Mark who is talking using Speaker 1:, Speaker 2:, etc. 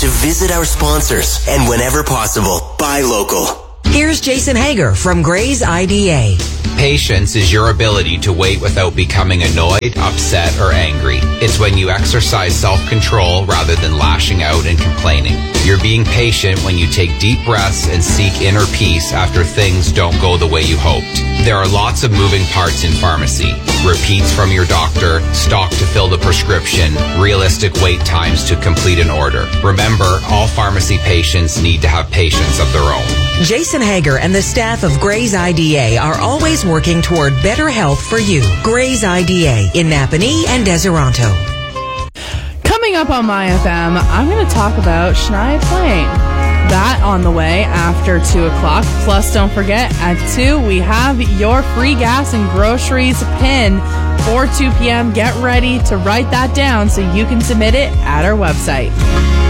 Speaker 1: visit our sponsors and whenever possible, buy local.
Speaker 2: Here's Jason Hager from Gray's IDA.
Speaker 3: Patience is your ability to wait without becoming annoyed, upset, or angry. It's when you exercise self-control rather than lashing out and complaining. You're being patient when you take deep breaths and seek inner peace after things don't go the way you hoped. There are lots of moving parts in pharmacy. Repeats from your doctor, stock to fill the prescription, realistic wait times to complete an order. Remember, all pharmacy patients need to have patience of their own.
Speaker 2: Jason Hager and the staff of Gray's IDA are always working toward better health for you. Gray's IDA in Napanee and Deseronto.
Speaker 4: Coming up on My FM, I'm going to talk about Shania Twain. That on the way after 2 o'clock. Plus, don't forget, at 2, we have your free gas and groceries pin for 2 p.m. Get ready to write that down so you can submit it at our website.